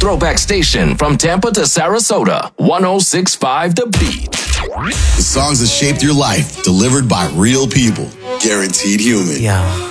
throwback station from Tampa to Sarasota. 106.5 The Beat. The songs that shaped your life, delivered by real people. Guaranteed Human. Yo.